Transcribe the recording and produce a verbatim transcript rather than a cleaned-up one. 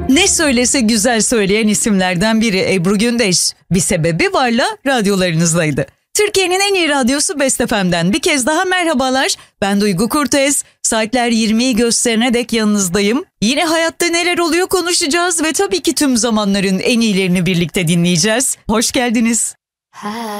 Ne söylese güzel söyleyen isimlerden biri Ebru Gündeş. Bir sebebi varla radyolarınızdaydı. Türkiye'nin en iyi radyosu Best F M'den bir kez daha merhabalar. Ben Duygu Kurtez. Saatler yirmiyi gösterene dek yanınızdayım. Yine hayatta neler oluyor konuşacağız ve tabii ki tüm zamanların en iyilerini birlikte dinleyeceğiz. Hoş geldiniz.